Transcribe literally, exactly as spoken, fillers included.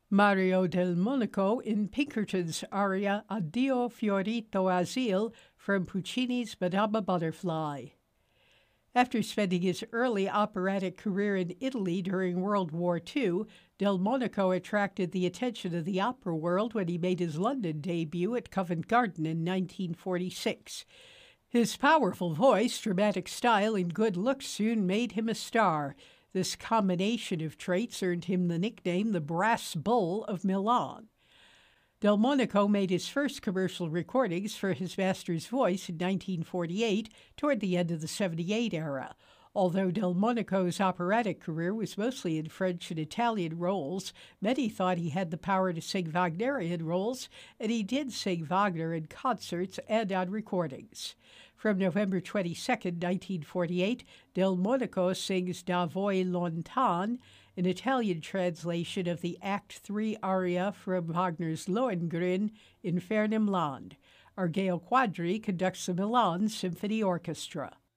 Mario del Monaco in Pinkerton's aria Addio Fiorito Asile from Puccini's Madama Butterfly. After spending his early operatic career in Italy during World War Two, Del Monaco attracted the attention of the opera world when he made his London debut at Covent Garden in nineteen forty-six. His powerful voice, dramatic style, and good looks soon made him a star. This combination of traits earned him the nickname the Brass Bull of Milan. Del Monaco made his first commercial recordings for his master's voice in nineteen forty-eight, toward the end of the seventy-eight era. Although Del Monaco's operatic career was mostly in French and Italian roles, many thought he had the power to sing Wagnerian roles, and he did sing Wagner in concerts and on recordings. From November twenty-second, nineteen forty-eight, Del Monaco sings Da voi lontan, an Italian translation of the Act three aria from Wagner's Lohengrin, Infernum Land. Argeo Quadri conducts the Milan Symphony Orchestra.